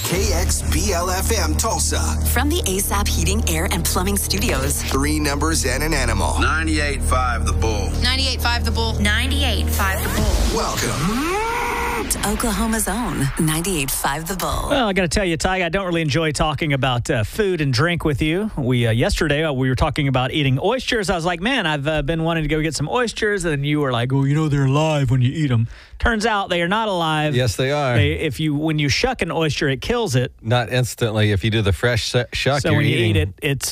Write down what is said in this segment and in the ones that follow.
KXBL-FM Tulsa. From the ASAP Heating, Air, and Plumbing Studios. 3 numbers and an animal. 98.5 The Bull. 98.5 The Bull. 98.5 The Bull. Welcome to Oklahoma's own 98.5 The Bull. Well, I got to tell you, Ty, I don't really enjoy talking about food and drink with you. Yesterday, we were talking about eating oysters. I was like, man, I've been wanting to go get some oysters. And then you were like, oh, they're alive when you eat them. Turns out they are not alive. Yes, they are. When you shuck an oyster, it kills it. Not instantly. If you do the fresh shuck, so you're when you eating. eat it, it's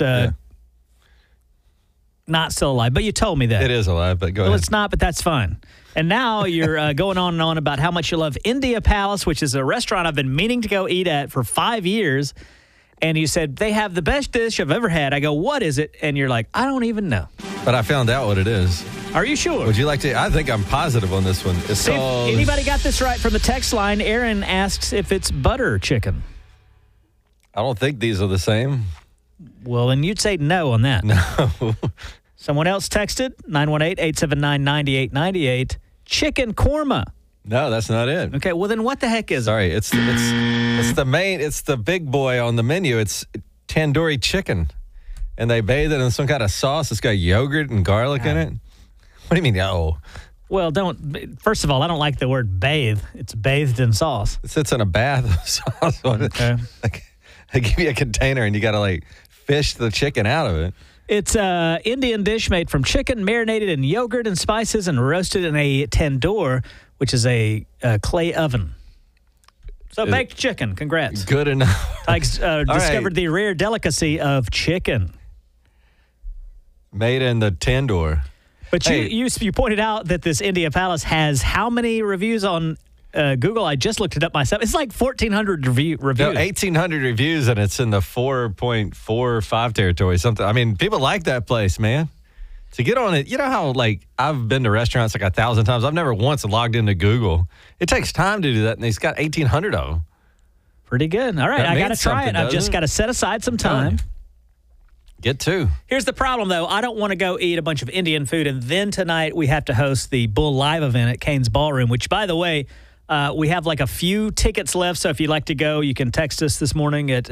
not still alive. But you told me that. It is alive, but go ahead. Well, it's not, but that's fine. And now you're going on and on about how much you love India Palace, which is a restaurant I've been meaning to go eat at for 5 years. And you said, they have the best dish I've ever had. I go, what is it? And you're like, I don't even know. But I found out what it is. Are you sure? Would you like to? I think I'm positive on this one. It's See, called... anybody got this right from the text line? Aaron asks if it's butter chicken. I don't think these are the same. Well, then you'd say no on that. No. Someone else texted, 918-879-9898, chicken korma. No, that's not it. Okay, well then what the heck is it? Sorry, it's the big boy on the menu. It's tandoori chicken. And they bathe it in some kind of sauce. It's got yogurt and garlic in it. What do you mean, oh? Well, first of all, I don't like the word bathe. It's bathed in sauce. It sits in a bath of sauce. Okay. They give you a container and you got to fish the chicken out of it. It's an Indian dish made from chicken, marinated in yogurt and spices, and roasted in a tandoor, which is a clay oven. So baked chicken. Congrats. Good enough. I discovered the rare delicacy of chicken. Made in the tandoor. But you pointed out that this India Palace has how many reviews on Google? I just looked it up myself. It's like 1,400 reviews. No, 1,800 reviews, and it's in the 4.45 territory. Something. I mean, people like that place, man. To get on it, you know how I've been to restaurants 1,000 times. I've never once logged into Google. It takes time to do that, and he's got 1,800 of them. Pretty good. All right, I got to try it. I've just got to set aside some time. Get to. Here's the problem, though. I don't want to go eat a bunch of Indian food, and then tonight we have to host the Bull Live event at Cain's Ballroom, which, by the way, we have a few tickets left. So if you'd like to go, you can text us this morning at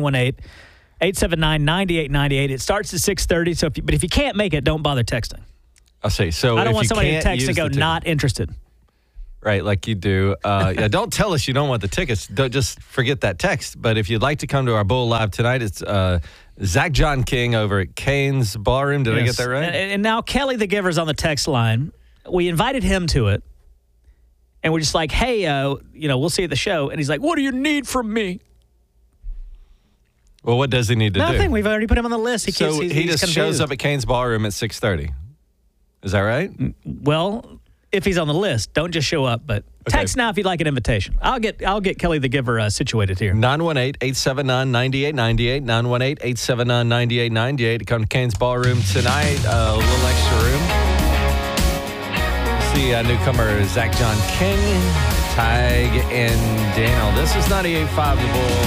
918-879-9898. It starts at 6:30. So but if you can't make it, don't bother texting. I see. So I don't want somebody to text and use go not interested. Right, like you do. Don't tell us you don't want the tickets. Don't just forget that text. But if you'd like to come to our Bull Live tonight, it's Zach John King over at Cain's Ballroom. Did I get that right? And now Kelly the Giver's on the text line. We invited him to it. And we're just like, hey, we'll see you at the show. And he's like, what do you need from me? Well, what does he need to do? Nothing. We've already put him on the list. He just shows up at Cain's Ballroom at 6:30. Is that right? Well, if he's on the list, don't just show up. But text now if you'd like an invitation. I'll get Kelly the Giver situated here. 918-879-9898. 918-879-9898. Come to Cain's Ballroom tonight. A little extra room. See newcomer Zach John King, Tig, and Daniel. This is 98.5 The Bull.